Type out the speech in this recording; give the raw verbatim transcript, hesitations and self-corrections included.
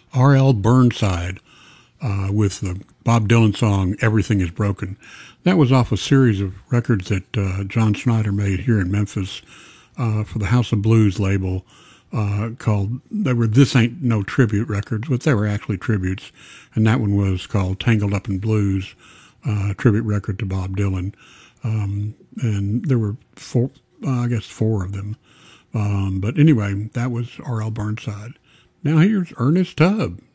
R L Burnside uh, with the Bob Dylan song "Everything Is Broken." That was off a series of records that uh, John Schneider made here in Memphis uh, for the House of Blues label. Uh, called, they were This Ain't No Tribute records, but they were actually tributes. And that one was called Tangled Up in Blues, uh, tribute record to Bob Dylan. Um, and there were four, uh, I guess four of them. Um, but anyway, that was R L Burnside. Now here's Ernest Tubb.